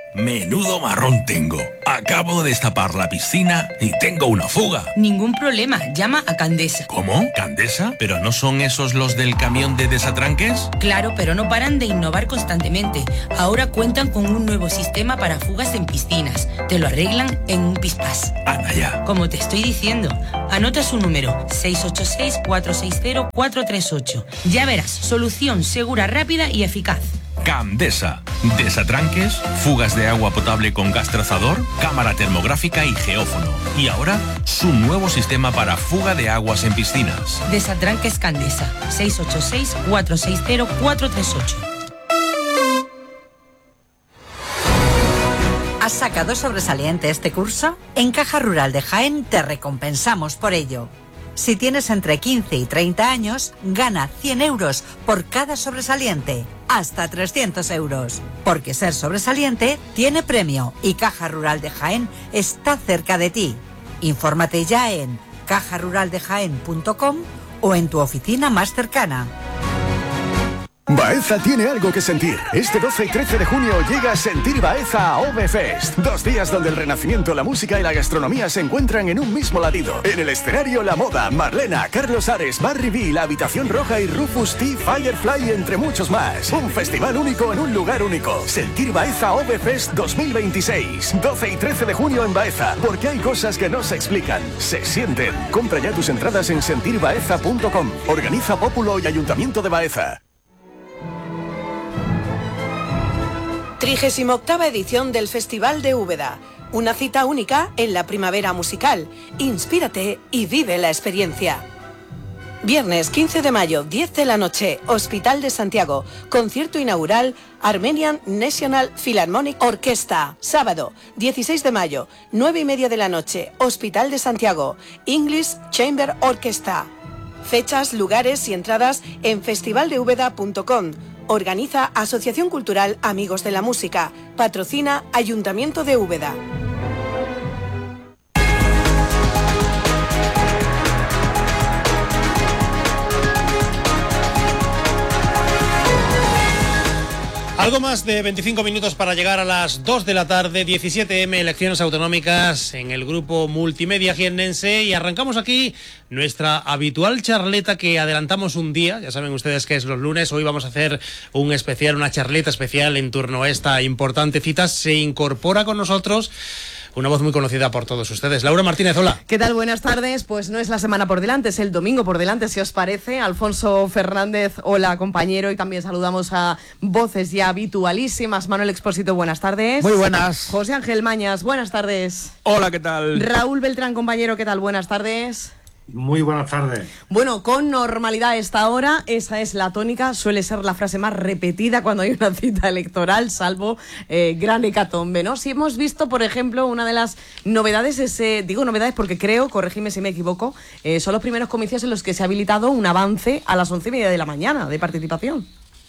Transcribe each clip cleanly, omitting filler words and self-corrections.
Menudo marrón tengo. Acabo de destapar la piscina y tengo una fuga. Ningún problema, llama a Candesa. ¿Cómo? ¿Candesa? ¿Pero no son esos los del camión de desatranques? Claro, pero no paran de innovar constantemente. Ahora cuentan con un nuevo sistema para fugas en piscinas. Te lo arreglan en un pispás. Anda ya. Como te estoy diciendo, anota su número, 686-460-438. Ya verás, solución segura, rápida y eficaz. Candesa. Desatranques, fugas de agua potable con gas trazador, cámara termográfica y geófono. Y ahora, su nuevo sistema para fuga de aguas en piscinas. Desatranques Candesa. 686-460-438. ¿Has sacado sobresaliente este curso? En Caja Rural de Jaén te recompensamos por ello. Si tienes entre 15 y 30 años, gana 100 euros por cada sobresaliente, hasta 300 euros. Porque ser sobresaliente tiene premio y Caja Rural de Jaén está cerca de ti. Infórmate ya en cajaruraldejaén.com o en tu oficina más cercana. Baeza tiene algo que sentir. Este 12 y 13 de junio llega Sentir Baeza a OVFest. 2 días donde el renacimiento, la música y la gastronomía se encuentran en un mismo latido. En el escenario La Moda, Marlena, Carlos Ares, Barry B, La Habitación Roja y Rufus T, Firefly, entre muchos más. Un festival único en un lugar único. Sentir Baeza OVFest 2026. 12 y 13 de junio en Baeza. Porque hay cosas que no se explican, se sienten. Compra ya tus entradas en sentirbaeza.com. Organiza Pópulo y Ayuntamiento de Baeza. 38ª edición del Festival de Úbeda. Una cita única en la primavera musical. Inspírate y vive la experiencia. Viernes 15 de mayo, 10 de la noche, Hospital de Santiago. Concierto inaugural, Armenian National Philharmonic Orchestra. Sábado, 16 de mayo, 9:30 de la noche, Hospital de Santiago. English Chamber Orchestra. Fechas, lugares y entradas en festivaldeúbeda.com. Organiza Asociación Cultural Amigos de la Música. Patrocina Ayuntamiento de Úbeda. Algo más de 25 minutos para llegar a las 2 de la tarde, 17M, elecciones autonómicas en el grupo multimedia jiennense, y arrancamos aquí nuestra habitual charleta que adelantamos un día. Ya saben ustedes que es los lunes. Hoy vamos a hacer una charleta especial en torno a esta importante cita. Se incorpora con nosotros una voz muy conocida por todos ustedes. Laura Martínez, hola. ¿Qué tal? Buenas tardes. Pues no es la semana por delante, es el domingo por delante, si os parece. Alfonso Fernández, hola, compañero. Y también saludamos a voces ya habitualísimas. Manuel Expósito, buenas tardes. Muy buenas. José Ángel Mañas, buenas tardes. Hola, ¿qué tal? Raúl Beltrán, compañero, ¿qué tal? Buenas tardes. Muy buenas tardes. Bueno, con normalidad a esta hora, esa es la tónica, suele ser la frase más repetida cuando hay una cita electoral, salvo gran hecatombe, ¿no? Si hemos visto, por ejemplo, una de las novedades, digo novedades porque creo, corregidme si me equivoco, son los primeros comicios en los que se ha habilitado un avance a las 11:30 de la mañana de participación.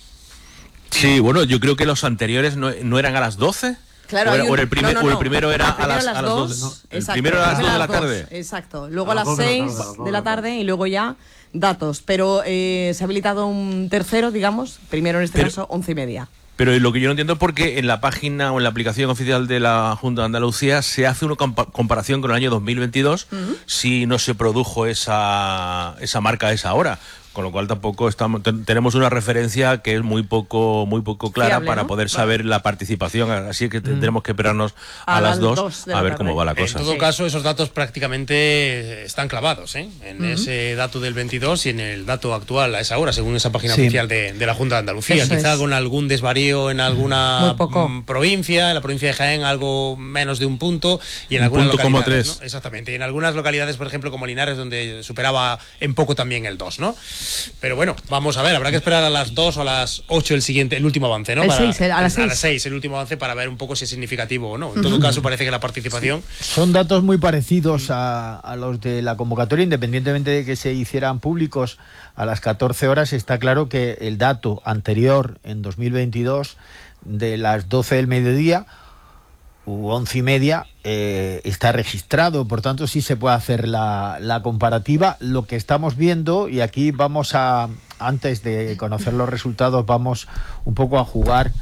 Sí, bueno, yo creo que los anteriores no eran a las 12. Claro, o el primero era a las 12. No, el primero era a las 2 de la tarde. Exacto. Luego a las 6 de la tarde y luego ya datos. Pero se ha habilitado un tercero, digamos, primero en este caso, 11:30. Pero lo que yo no entiendo es por qué en la página o en la aplicación oficial de la Junta de Andalucía se hace una comparación con el año 2022 si no se produjo esa marca a esa hora. Con lo cual tampoco tenemos una referencia que es muy poco clara, fiable, para poder saber la participación, así que tendremos que esperarnos a las 2 a ver cómo va la cosa. En todo caso, esos datos prácticamente están clavados, en ese dato del 22 y en el dato actual a esa hora, según esa página oficial de la Junta de Andalucía. Eso quizá con algún desvarío en alguna provincia, en la provincia de Jaén algo menos de un punto, y en algunas localidades, ¿no? Exactamente, y en algunas localidades, por ejemplo, como Linares, donde superaba en poco también el 2, ¿no? Pero bueno, vamos a ver, habrá que esperar a las 2 o a las 8 el último avance, ¿no? A las 6 el último avance, para ver un poco si es significativo o no. En todo caso, parece que la participación... Son datos muy parecidos a los de la convocatoria, independientemente de que se hicieran públicos a las 14 horas. Está claro que el dato anterior, en 2022, de las 12 del mediodía u 11:30, está registrado, por tanto sí se puede hacer la comparativa. Lo que estamos viendo, y aquí antes de conocer los resultados, vamos un poco a jugar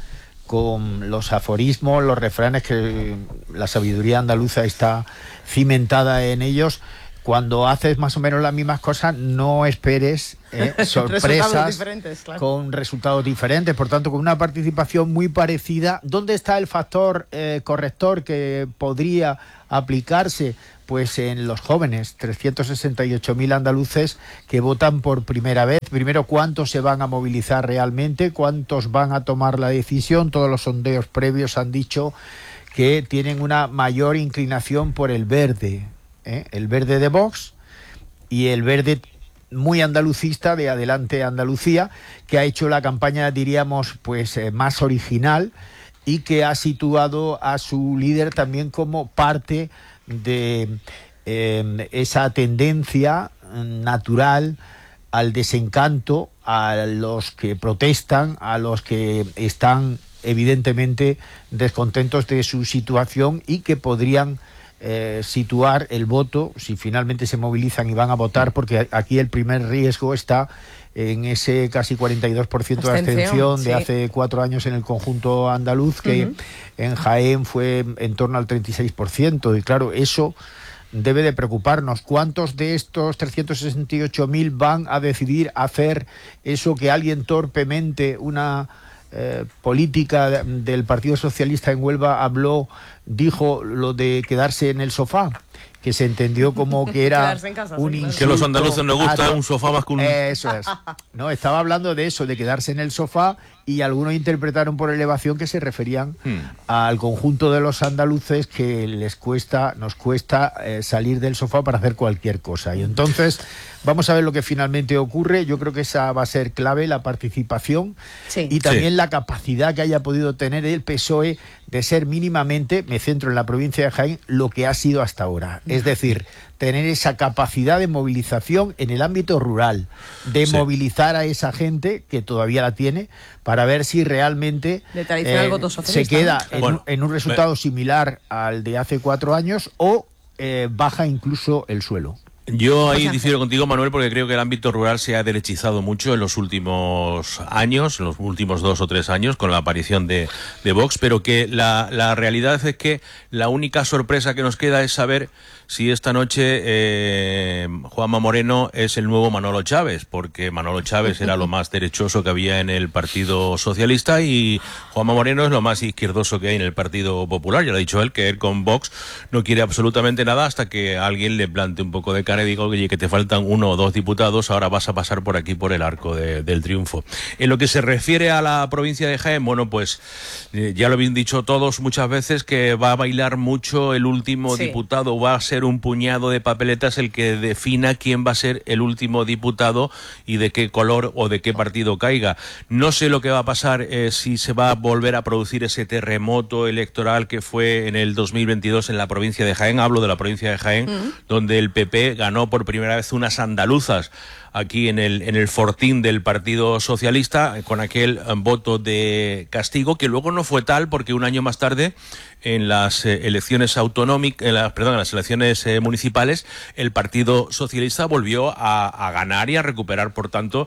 con los aforismos, los refranes, que la sabiduría andaluza está cimentada en ellos. Cuando haces más o menos las mismas cosas, no esperes sorpresas con resultados diferentes. Por tanto, con una participación muy parecida. ¿Dónde está el factor corrector que podría aplicarse? Pues en los jóvenes, 368.000 andaluces que votan por primera vez. Primero, ¿cuántos se van a movilizar realmente? ¿Cuántos van a tomar la decisión? Todos los sondeos previos han dicho que tienen una mayor inclinación por el verde. El verde de Vox y el verde muy andalucista de Adelante Andalucía, que ha hecho la campaña, diríamos, pues más original, y que ha situado a su líder también como parte de esa tendencia natural al desencanto, a los que protestan, a los que están evidentemente descontentos de su situación y que podrían situar el voto, si finalmente se movilizan y van a votar, porque aquí el primer riesgo está en ese casi 42% de abstención de hace 4 años en el conjunto andaluz, que en Jaén fue en torno al 36%, y claro, eso debe de preocuparnos. ¿Cuántos de estos 368.000 van a decidir hacer eso que alguien torpemente, una política del Partido Socialista en Huelva dijo lo de quedarse en el sofá, que se entendió como que era un insulto? Que a los andaluces nos gusta un sofá más que un... Eso es. No, estaba hablando de eso, de quedarse en el sofá, y algunos interpretaron por elevación que se referían al conjunto de los andaluces que nos cuesta salir del sofá para hacer cualquier cosa. Y entonces vamos a ver lo que finalmente ocurre. Yo creo que esa va a ser clave, la participación y también la capacidad que haya podido tener el PSOE de ser mínimamente, me centro en la provincia de Jaén, lo que ha sido hasta ahora. Es decir, tener esa capacidad de movilización en el ámbito rural, de movilizar a esa gente que todavía la tiene, para ver si realmente se queda en un resultado similar al de hace 4 años o baja incluso el suelo. Yo ahí difiero contigo, Manuel, porque creo que el ámbito rural se ha derechizado mucho en los últimos años, en los últimos 2 o 3 años, con la aparición de Vox, pero que la realidad es que la única sorpresa que nos queda es saber si esta noche Juanma Moreno es el nuevo Manolo Chávez, porque Manolo Chávez era lo más derechoso que había en el Partido Socialista y Juanma Moreno es lo más izquierdoso que hay en el Partido Popular. Ya lo ha dicho él, que él con Vox no quiere absolutamente nada hasta que alguien le plante un poco de cara y diga, oye, que te faltan 1 o 2 diputados, ahora vas a pasar por aquí por el Arco del Triunfo. En lo que se refiere a la provincia de Jaén, bueno, pues ya lo habían dicho todos muchas veces, que va a bailar mucho el último diputado, va a ser un puñado de papeletas el que defina quién va a ser el último diputado y de qué color o de qué partido caiga. No sé lo que va a pasar, si se va a volver a producir ese terremoto electoral que fue en el 2022 en la provincia de Jaén. Hablo de la provincia de Jaén, donde el PP ganó por primera vez unas andaluzas aquí en el fortín del Partido Socialista, con aquel voto de castigo, que luego no fue tal, porque un año más tarde, en las elecciones en las elecciones municipales, el Partido Socialista volvió a ganar y a recuperar, por tanto,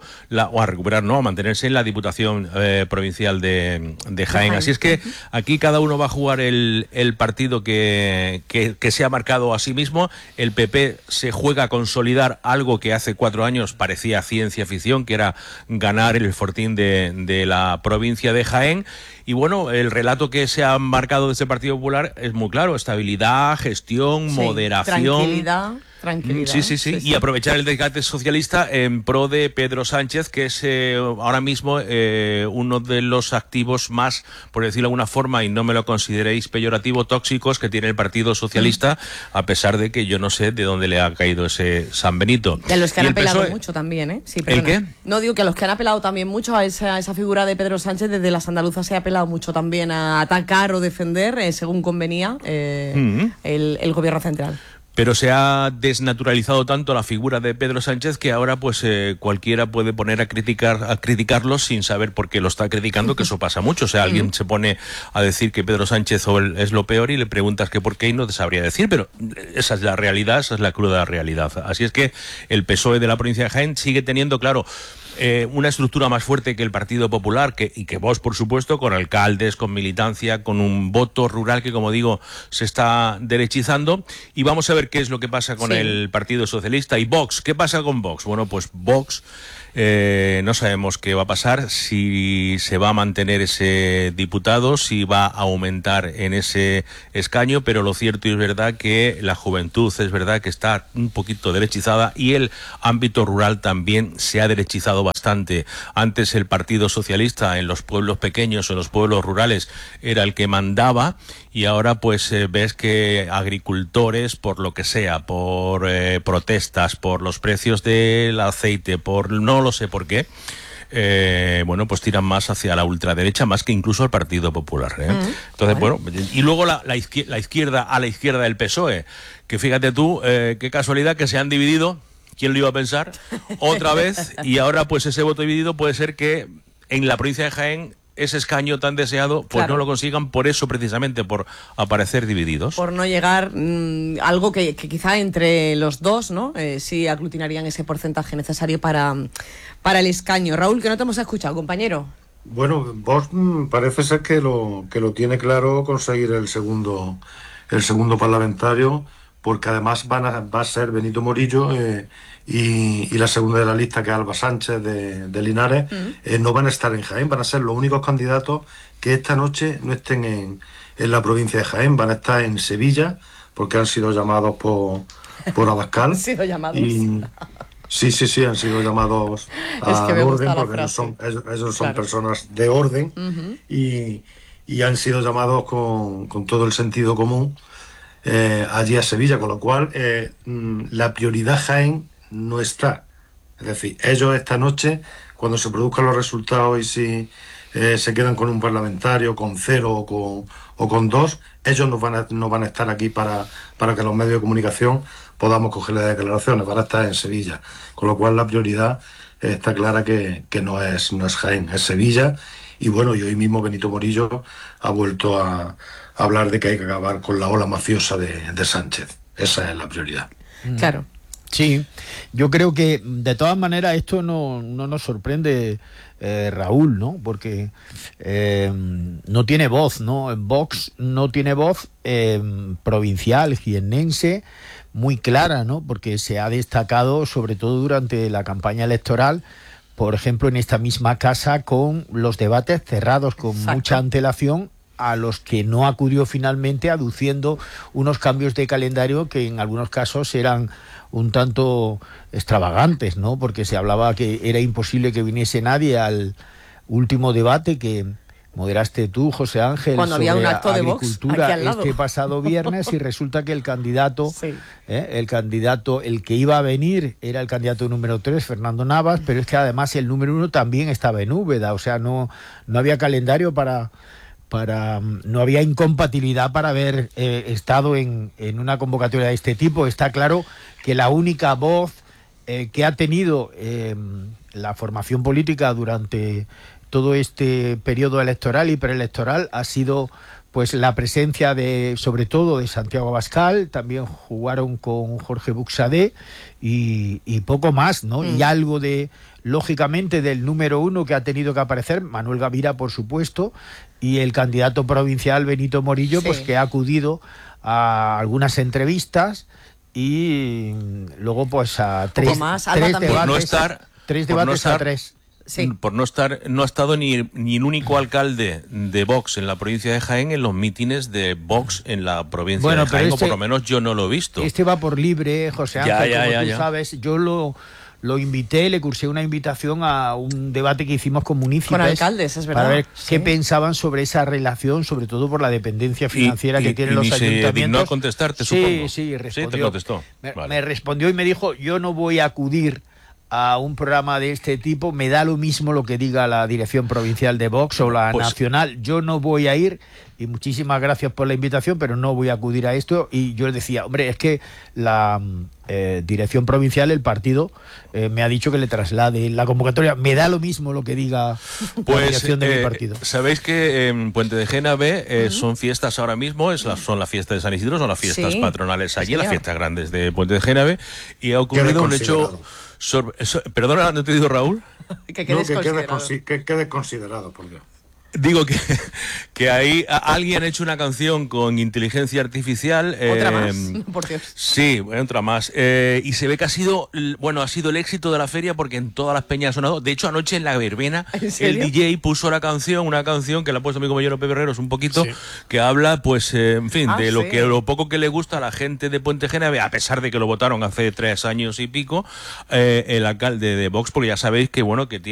a mantenerse en la Diputación Provincial de Jaén. Así es que aquí cada uno va a jugar el partido que se ha marcado a sí mismo. El PP se juega a consolidar algo que hace 4 años parecía ciencia ficción, que era ganar el fortín de la provincia de Jaén. Y bueno, el relato que se ha marcado de este Partido Popular es muy claro: estabilidad, gestión, moderación. Tranquilidad. Sí. Y aprovechar el desgaste socialista en pro de Pedro Sánchez, que es ahora mismo uno de los activos más, por decirlo de alguna forma, y no me lo consideréis peyorativo, tóxicos que tiene el Partido Socialista, a pesar de que yo no sé de dónde le ha caído ese San Benito. Y a los que han apelado mucho también, ¿eh? Sí, ¿el qué? No, digo que a los que han apelado también mucho a esa figura de Pedro Sánchez, desde las andaluzas se ha apelado mucho también a atacar o defender, según convenía, el gobierno central. Pero se ha desnaturalizado tanto la figura de Pedro Sánchez que ahora pues cualquiera puede poner a criticarlo sin saber por qué lo está criticando, que eso pasa mucho. O sea, alguien se pone a decir que Pedro Sánchez es lo peor y le preguntas que por qué y no te sabría decir, pero esa es la realidad, esa es la cruda realidad. Así es que el PSOE de la provincia de Jaén sigue teniendo, claro, una estructura más fuerte que el Partido Popular y que Vox, por supuesto, con alcaldes, con militancia, con un voto rural que, como digo, se está derechizando. Y vamos a ver qué es lo que pasa con el Partido Socialista y Vox. ¿Qué pasa con Vox? Bueno, pues Vox no sabemos qué va a pasar, si se va a mantener ese diputado, si va a aumentar en ese escaño, pero lo cierto y es verdad que la juventud es verdad que está un poquito derechizada y el ámbito rural también se ha derechizado bastante. Antes el Partido Socialista en los pueblos pequeños o en los pueblos rurales era el que mandaba y ahora pues ves que agricultores, por lo que sea, por protestas, por los precios del aceite, por no lo sé por qué, bueno, pues tiran más hacia la ultraderecha, más que incluso al Partido Popular. Entonces, bueno, y luego la izquierda, a la izquierda del PSOE, que fíjate tú, qué casualidad que se han dividido, ¿quién lo iba a pensar? Otra vez, y ahora pues ese voto dividido puede ser que en la provincia de Jaén ese escaño tan deseado, pues no lo consigan por eso precisamente, por aparecer divididos. Por no llegar algo que quizá entre los dos, ¿no? Sí aglutinarían ese porcentaje necesario para el escaño. Raúl, que no te hemos escuchado, compañero. Bueno, Vox parece ser que lo tiene claro conseguir el segundo parlamentario, porque además va a ser Benito Morillo y la segunda de la lista, que es Alba Sánchez de Linares, no van a estar en Jaén, van a ser los únicos candidatos que esta noche no estén en la provincia de Jaén, van a estar en Sevilla, porque han sido llamados por Abascal. Han sido llamados. Sí, han sido llamados a orden, porque ellos son personas de orden, y han sido llamados con todo el sentido común allí a Sevilla, con lo cual la prioridad Jaén no está. Es decir, ellos esta noche, cuando se produzcan los resultados y si se quedan con un parlamentario, con 0 o con 2, ellos no van a estar aquí para que los medios de comunicación podamos coger las declaraciones, van a estar en Sevilla. Con lo cual la prioridad está clara que no es Jaén, es Sevilla. Y bueno, y hoy mismo Benito Morillo ha vuelto a hablar de que hay que acabar con la ola mafiosa de Sánchez. Esa es la prioridad. Claro. Sí, yo creo que de todas maneras esto no nos sorprende, Raúl, ¿no? Porque no tiene voz, ¿no? Vox no tiene voz provincial, jiennense, muy clara, ¿no? Porque se ha destacado, sobre todo durante la campaña electoral, por ejemplo, en esta misma casa, con los debates cerrados, con mucha antelación, a los que no acudió finalmente, aduciendo unos cambios de calendario que en algunos casos eran un tanto extravagantes, ¿no? Porque se hablaba que era imposible que viniese nadie al último debate que moderaste tú, José Ángel, cuando sobre había un acto de Vox agricultura este pasado viernes, y resulta que el candidato, el que iba a venir era el candidato número 3, Fernando Navas, pero es que además el número 1 también estaba en Úbeda, o sea, no había calendario no había incompatibilidad para haber estado en una convocatoria de este tipo. Está claro que la única voz que ha tenido la formación política durante todo este periodo electoral y preelectoral ha sido pues la presencia sobre todo de Santiago Abascal. También jugaron con Jorge Buxadé y poco más, ¿no? Y algo lógicamente del número 1 que ha tenido que aparecer, Manuel Gavira, por supuesto, y el candidato provincial Benito Morillo, pues que ha acudido a algunas entrevistas y luego pues a tres debates a 3. Sí. Por no ha estado ni el único alcalde de Vox en la provincia de Jaén en los mítines de Vox en la provincia de Jaén, o por lo menos yo no lo he visto. Este va por libre, José Ángel, como tú sabes. Yo lo invité, le cursé una invitación a un debate que hicimos con municipios. Con alcaldes, es verdad. Para ver qué pensaban sobre esa relación, sobre todo por la dependencia financiera que tienen los ayuntamientos. ¿Se dignó a contestarte, supongo? Sí, respondió. Sí, te contestó. Me respondió y me dijo, yo no voy a acudir a un programa de este tipo, me da lo mismo lo que diga la dirección provincial de Vox o la nacional, yo no voy a ir, y muchísimas gracias por la invitación, pero no voy a acudir a esto. Y yo le decía, hombre, es que la dirección provincial, el partido, me ha dicho que le traslade la convocatoria, me da lo mismo lo que diga la dirección de mi partido. Sabéis que en Puente de Génave son fiestas ahora mismo, son las fiestas de San Isidro, son las fiestas patronales allí, las fiestas grandes de Puente de Génave, y ha ocurrido un hecho... Perdona, ¿no te digo, Raúl? Que quede considerado, por Dios. Digo que ahí alguien ha hecho una canción con inteligencia artificial. ¿Otra más? Por Dios. Sí, otra más. Y se ve que ha sido el éxito de la feria porque en todas las peñas ha sonado. De hecho, anoche en la verbena el DJ puso una canción que le ha puesto mi compañero Pepe Herreros un poquito, que habla, pues, en fin, de lo poco que le gusta a la gente de Puente Geneve, a pesar de que lo votaron hace 3 años y pico, el alcalde de Vox, porque ya sabéis que, bueno, que tiene